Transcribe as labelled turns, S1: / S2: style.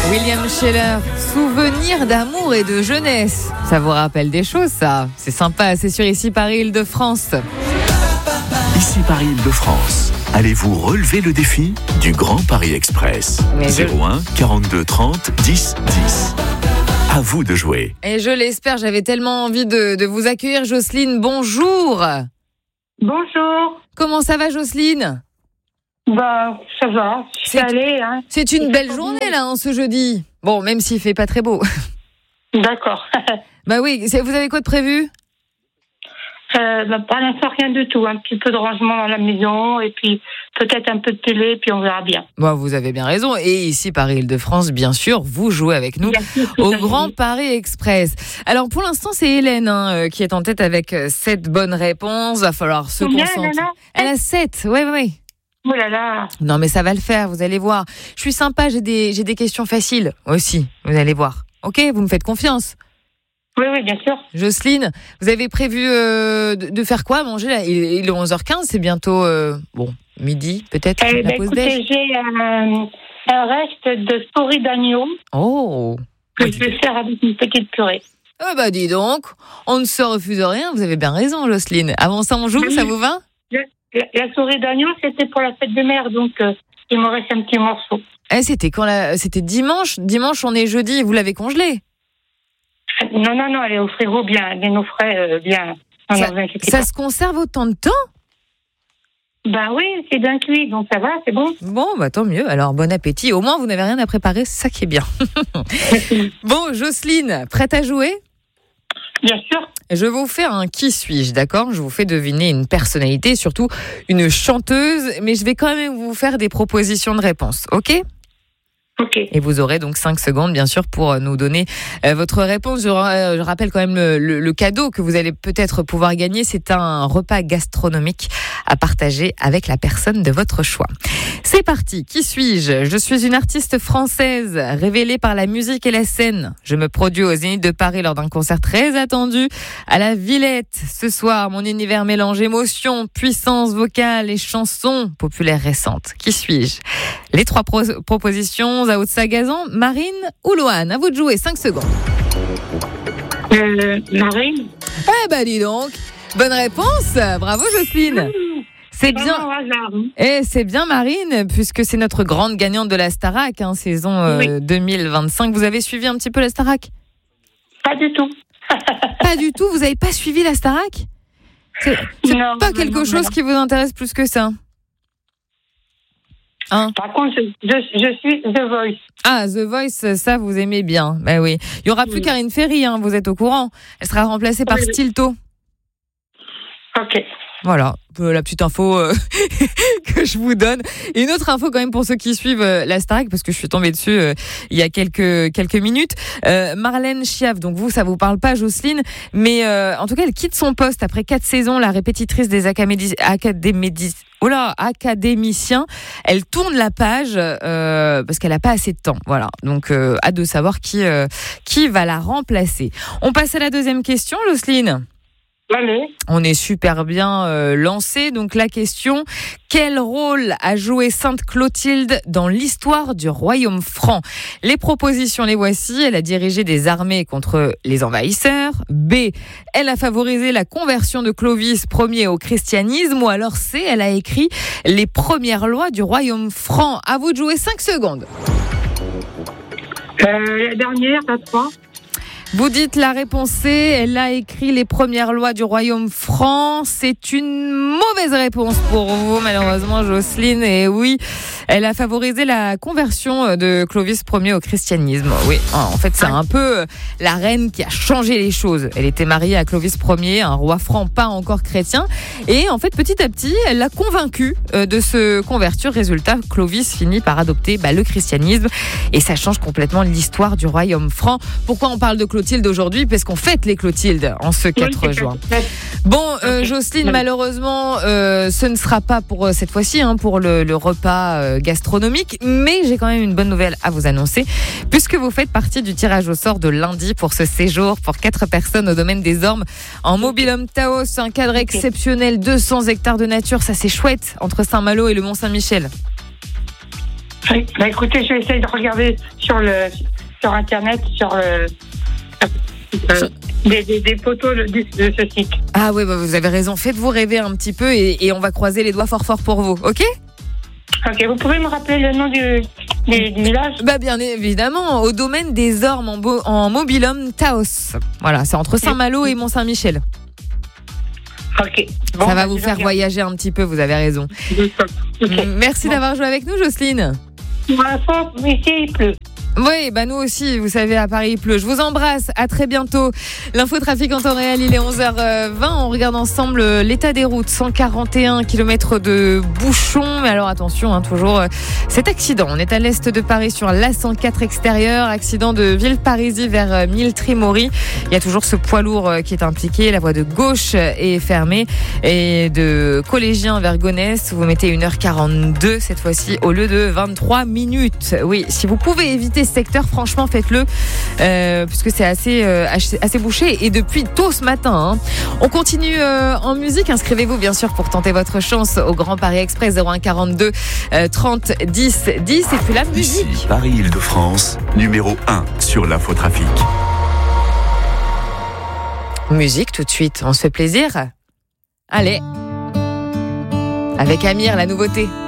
S1: William Scheller, souvenir d'amour et de jeunesse. Ça vous rappelle des choses, ça? C'est sympa, c'est sur Ici Paris Île-de-France.
S2: Ici Paris Île-de-France. Allez-vous relever le défi du Grand Paris Express? 01 42 30 10 10. À vous de jouer.
S1: Et je l'espère, j'avais tellement envie de vous accueillir. Jocelyne, bonjour.
S3: Bonjour.
S1: Comment ça va, Jocelyne?
S3: Bah, ça va. Je suis allée. Hein.
S1: C'est une belle journée, là, ce jeudi. Bon, même s'il fait pas très beau.
S3: D'accord.
S1: Bah oui, vous avez quoi de prévu?
S3: Pour l'instant, rien du tout. Un petit peu de rangement dans la maison et puis peut-être un peu de télé, puis on verra bien.
S1: Bon, vous avez bien raison. Et ici, Paris Île-de-France, bien sûr, vous jouez avec nous au Grand Paris Express. Alors, pour l'instant, c'est Hélène qui est en tête avec 7 bonnes réponses. Va falloir se concentrer. Elle a 7, oui.
S3: Oh là là.
S1: Non, mais ça va le faire, vous allez voir. Je suis sympa, j'ai des questions faciles aussi, vous allez voir. Ok, vous me faites confiance?
S3: Oui, bien sûr.
S1: Jocelyne, vous avez prévu de faire quoi à manger là? Il est 11h15, c'est bientôt midi, peut-être la pause déj.
S3: J'ai un reste de souris d'agneau.
S1: Oh.
S3: Que je vais faire avec une petite purée.
S1: Ah bah dis donc, on ne se refuse rien, vous avez bien raison, Jocelyne. Avant ça, on joue, ça vous va?
S3: La souris d'agneau, c'était pour la fête de mère, donc il me reste un petit morceau.
S1: C'était c'était dimanche. Dimanche, on est jeudi, vous l'avez congelée?
S3: Non, elle est au frigo bien, bien au frais, bien.
S1: Ça se conserve autant de temps?
S3: Ben oui, c'est bien cuit, donc ça va, c'est bon.
S1: Bon, bah tant mieux. Alors, bon appétit. Au moins, vous n'avez rien à préparer, c'est ça qui est bien. Bon, Jocelyne, prête à jouer?
S3: Bien sûr.
S1: Je vais vous faire un qui suis-je, d'accord? Je vous fais deviner une personnalité, surtout une chanteuse, mais je vais quand même vous faire des propositions de réponses, ok?
S3: Ok.
S1: Et vous aurez donc 5 secondes, bien sûr, pour nous donner votre réponse. Je rappelle quand même le cadeau que vous allez peut-être pouvoir gagner. C'est un repas gastronomique à partager avec la personne de votre choix. C'est parti. Qui suis-je? Je suis une artiste française révélée par la musique et la scène. Je me produis au Zénith de Paris lors d'un concert très attendu à la Villette. Ce soir, mon univers mélange émotion, puissance vocale et chansons populaires récentes. Qui suis-je? Les 3 propositions: Zao Sagazan, Marine ou Loane. À vous de jouer, 5 secondes.
S3: Marine.
S1: Eh ben dis donc, bonne réponse. Bravo Jocelyne. C'est bien. Et c'est bien Marine, puisque c'est notre grande gagnante de la Starac, saison 2025. Vous avez suivi un petit peu la Starac?
S3: Pas du tout.
S1: Pas du tout. Vous n'avez pas suivi la Starac? C'est pas quelque chose qui vous intéresse plus que ça?
S3: Par contre, je suis The Voice.
S1: Ah, The Voice, ça vous aimez bien. Ben oui. Il n'y aura plus Karine Ferry, vous êtes au courant. Elle sera remplacée par Stilto.
S3: Ok.
S1: Voilà, la petite info que je vous donne. Et une autre info quand même pour ceux qui suivent la Starac, parce que je suis tombée dessus il y a quelques minutes. Marlène Schiaff, donc vous, ça vous parle pas, Jocelyne, mais en tout cas, elle quitte son poste après 4 saisons, la répétitrice des académiciens. Elle tourne la page parce qu'elle n'a pas assez de temps. Voilà, donc hâte de savoir qui va la remplacer. On passe à la deuxième question, Jocelyne.
S3: Allez.
S1: On est super bien lancé. Donc la question: quel rôle a joué Sainte Clotilde dans l'histoire du royaume franc? Les propositions, les voici. Elle a dirigé des armées contre les envahisseurs. B, elle a favorisé la conversion de Clovis Ier au christianisme. Ou alors C, elle a écrit les premières lois du royaume franc. À vous de jouer, 5 secondes.
S3: La dernière, la 3.
S1: Vous dites la réponse C, elle a écrit les premières lois du royaume franc. C'est une mauvaise réponse pour vous, malheureusement, Jocelyne. Et oui, elle a favorisé la conversion de Clovis Ier au christianisme. Oui, en fait, c'est un peu la reine qui a changé les choses. Elle était mariée à Clovis Ier, un roi franc pas encore chrétien. Et en fait, petit à petit, elle l'a convaincu de se convertir. Résultat, Clovis finit par adopter le christianisme. Et ça change complètement l'histoire du royaume franc. Pourquoi on parle de Clotilde aujourd'hui? Parce qu'on fête les Clotildes en ce 4 juin. Bon, Jocelyne, malheureusement, ce ne sera pas pour cette fois-ci, pour le repas gastronomique, mais j'ai quand même une bonne nouvelle à vous annoncer, puisque vous faites partie du tirage au sort de lundi pour ce séjour pour 4 personnes au domaine des Ormes en mobil-home Taos, un cadre exceptionnel, 200 hectares de nature, ça c'est chouette, entre Saint-Malo et le Mont-Saint-Michel.
S3: Oui. Bah, écoutez, je vais essayer de regarder sur Internet, des photos de ce site.
S1: Ah oui, bah vous avez raison. Faites-vous rêver un petit peu et on va croiser les doigts fort pour vous, ok ?
S3: Ok, vous pouvez me rappeler le nom du village ?
S1: Bah bien évidemment, au domaine des Ormes en mobil-home Taos. Voilà, c'est entre Saint-Malo et Mont-Saint-Michel.
S3: Ok. Bon,
S1: ça va vous faire voyager un petit peu, vous avez raison.
S3: Okay.
S1: Merci d'avoir joué avec nous, Jocelyne.
S3: Pour l'instant, ici, il pleut.
S1: Oui, bah nous aussi, vous savez, à Paris, il pleut. Je vous embrasse, à très bientôt. L'infotrafic en temps réel, il est 11h20. On regarde ensemble l'état des routes. 141 km de bouchons. Mais alors attention, toujours cet accident. On est à l'est de Paris sur l'A104 extérieur. Accident de Villeparisis vers Milles-Trimory. Il y a toujours ce poids lourd qui est impliqué. La voie de gauche est fermée. Et de Collégien vers Gonesse, vous mettez 1h42 cette fois-ci au lieu de 23 minutes. Oui, si vous pouvez éviter ce secteur, franchement faites-le puisque c'est assez bouché et depuis tôt ce matin. On continue en musique. Inscrivez-vous bien sûr pour tenter votre chance au Grand Paris Express 01 42 30 10 10 et puis la musique.
S2: Ici Paris-Île-de-France, numéro 1 sur l'infotrafic.
S1: Musique tout de suite, on se fait plaisir. Allez, avec Amir, la nouveauté.